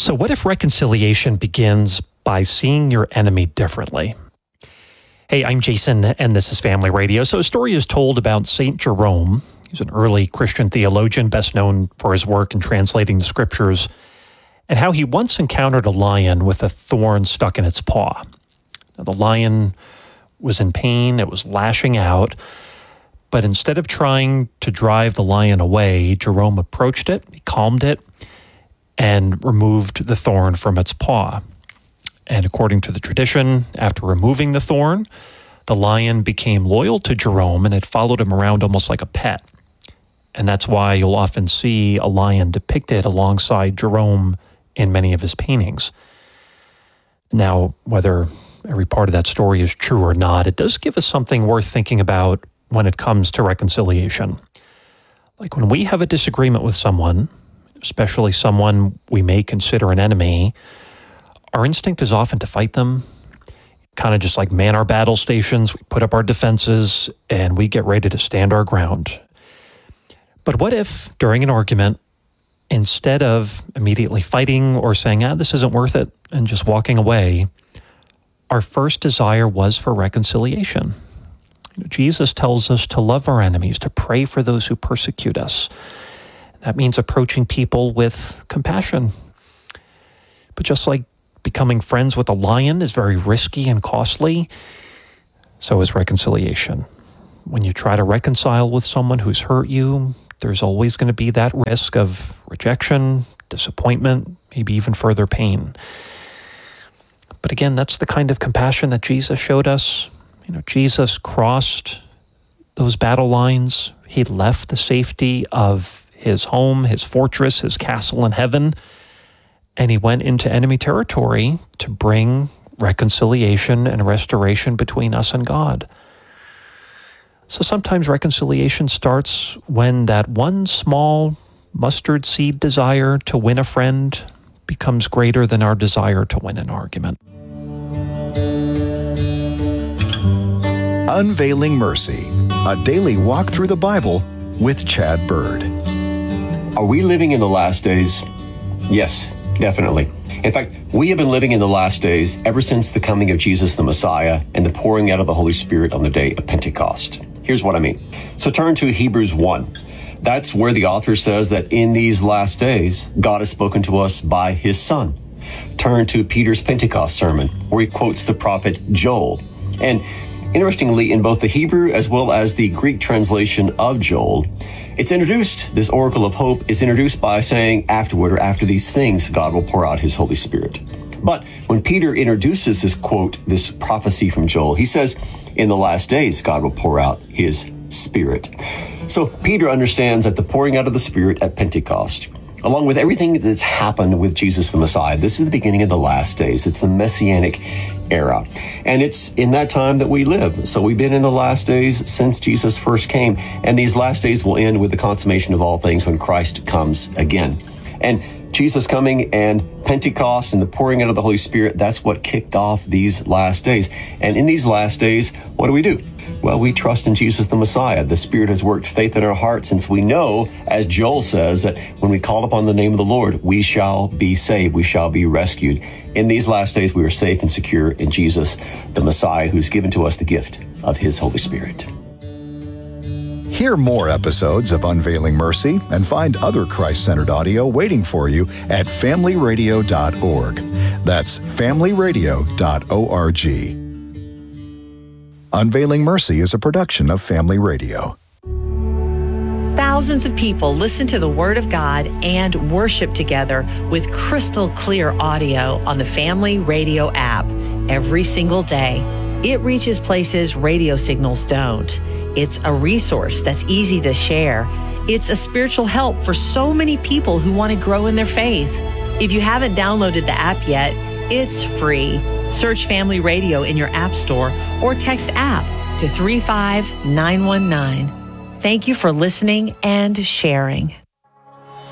So what if reconciliation begins by seeing your enemy differently? Hey, I'm Jason, and this is Family Radio. So a story is told about St. Jerome. He's an early Christian theologian, best known for his work in translating the scriptures, and how he once encountered a lion with a thorn stuck in its paw. Now, the lion was in pain, it was lashing out, but instead of trying to drive the lion away, Jerome approached it, he calmed it, and removed the thorn from its paw. And according to the tradition, after removing the thorn, the lion became loyal to Jerome and it followed him around almost like a pet. And that's why you'll often see a lion depicted alongside Jerome in many of his paintings. Now, whether every part of that story is true or not, it does give us something worth thinking about when it comes to reconciliation. Like when we have a disagreement with someone, especially someone we may consider an enemy, our instinct is often to fight them, kind of just like man our battle stations, we put up our defenses, and we get ready to stand our ground. But what if, during an argument, instead of immediately fighting or saying, this isn't worth it, and just walking away, our first desire was for reconciliation? Jesus tells us to love our enemies, to pray for those who persecute us. That means approaching people with compassion. But just like becoming friends with a lion is very risky and costly, so is reconciliation. When you try to reconcile with someone who's hurt you, there's always going to be that risk of rejection, disappointment, maybe even further pain. But again, that's the kind of compassion that Jesus showed us. Jesus crossed those battle lines. He left the safety of his home, his fortress, his castle in heaven, and he went into enemy territory to bring reconciliation and restoration between us and God. So sometimes reconciliation starts when that one small mustard seed desire to win a friend becomes greater than our desire to win an argument. Unveiling Mercy, a daily walk through the Bible with Chad Bird. Are we living in the last days? Yes, definitely. In fact, we have been living in the last days ever since the coming of Jesus the Messiah and the pouring out of the Holy Spirit on the day of Pentecost. Here's what I mean. So turn to Hebrews 1. That's where the author says that in these last days, God has spoken to us by his Son. Turn to Peter's Pentecost sermon, where he quotes the prophet Joel. And interestingly, in both the Hebrew as well as the Greek translation of Joel, it's introduced, this oracle of hope is introduced by saying afterward or after these things, God will pour out his Holy Spirit. But when Peter introduces this quote, this prophecy from Joel, he says, in the last days, God will pour out his Spirit. So Peter understands that the pouring out of the Spirit at Pentecost, along with everything that's happened with Jesus the Messiah, this is the beginning of the last days. It's the Messianic era. And it's in that time that we live. So we've been in the last days since Jesus first came. And these last days will end with the consummation of all things when Christ comes again. And Jesus coming and Pentecost and the pouring out of the Holy Spirit, that's what kicked off these last days. And in these last days, what do? Well, we trust in Jesus the Messiah. The Spirit has worked faith in our hearts, since we know, as Joel says, that when we call upon the name of the Lord, we shall be saved, we shall be rescued. In these last days, we are safe and secure in Jesus, the Messiah, who's given to us the gift of his Holy Spirit. Hear more episodes of Unveiling Mercy and find other Christ-centered audio waiting for you at familyradio.org. That's familyradio.org. Unveiling Mercy is a production of Family Radio. Thousands of people listen to the Word of God and worship together with crystal clear audio on the Family Radio app every single day. It reaches places radio signals don't. It's a resource that's easy to share. It's a spiritual help for so many people who want to grow in their faith. If you haven't downloaded the app yet, it's free. Search Family Radio in your app store or text app to 35919. Thank you for listening and sharing.